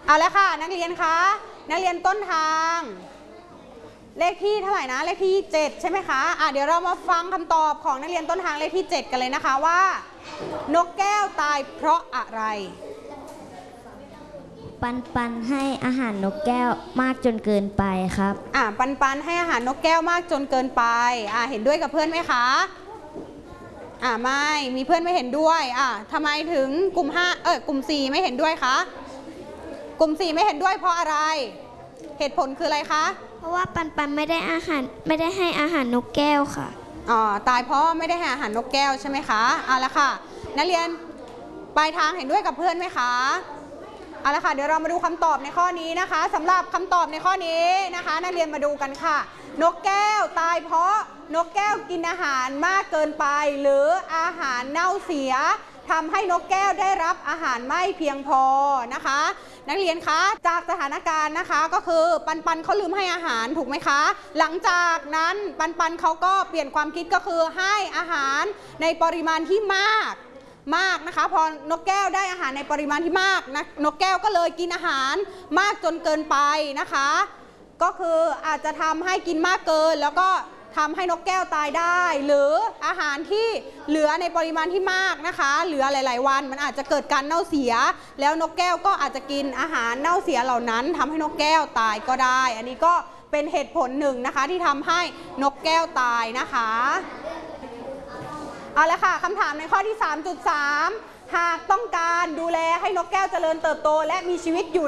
เอาแล้วค่ะนักเรียนคะนักเรียนต้นทางเลขที่เท่าไหร่นะเลขที่7ใช่ไหมคะเดี๋ยวเรามาฟังคำตอบของนักเรียนต้นทางเลขที่7กันเลยนะคะว่านกแก้วตายเพราะอะไรปันให้อาหารนกแก้วมากจนเกินไปครับปันให้อาหารนกแก้วมากจนเกินไปเห็นด้วยกับเพื่อนไหมคะไม่มีเพื่อนไม่เห็นด้วยทำไมถึงกลุ่มกลุ่ม4ไม่เห็นด้วยคะกลุ่ม4ไม่เห็นด้วยเพราะอะไรเหตุผลคืออะไรคะเพราะว่าปันไม่ได้ให้อาหารนกแก้วค่ะตายเพราะไม่ได้ให้อาหารนกแก้วใช่ไหมคะแล้วค่ะนักเรียนปลายทางเห็นด้วยกับเพื่อนไหมคะแล้วค่ะเดี๋ยวเรามาดูคำตอบในข้อนี้นะคะสำหรับคำตอบในข้อนี้นะคะนักเรียนมาดูกันค่ะนกแก้วตายเพราะนกแก้วกินอาหารมากเกินไปหรืออาหารเน่าเสียทำให้นกแก้วได้รับอาหารไม่เพียงพอนะคะนักเรียนคะจากสถานการณ์นะคะก็คือปันเขาลืมให้อาหารถูกไหมคะหลังจากนั้นปันเขาก็เปลี่ยนความคิดก็คือให้อาหารในปริมาณที่มากนะคะพอนกแก้วได้อาหารในปริมาณที่มากนะนกแก้วก็เลยกินอาหารมากจนเกินไปนะคะก็คืออาจจะทำให้กินมากเกินแล้วก็ทำให้นกแก้วตายได้หรืออาหารที่เหลือในปริมาณที่มากนะคะเหลือหลายๆวันมันอาจจะเกิดการเน่าเสียแล้วนกแก้วก็อาจจะกินอาหารเน่าเสียเหล่านั้นทำให้นกแก้วตายก็ได้อันนี้ก็เป็นเหตุผลหนึ่งนะคะที่ทำให้นกแก้วตายนะคะเอาละค่ะคำถามในข้อที่ 3.3 หากต้องการดูแลให้นกแก้วเจริญเติบโตและมีชีวิตอยู่